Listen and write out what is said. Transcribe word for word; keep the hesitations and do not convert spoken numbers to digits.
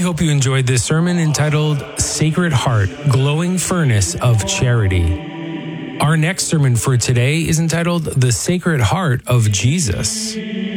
hope you enjoyed this sermon entitled Sacred Heart, Glowing Furnace of Charity. Our next sermon for today is entitled The Sacred Heart of Jesus.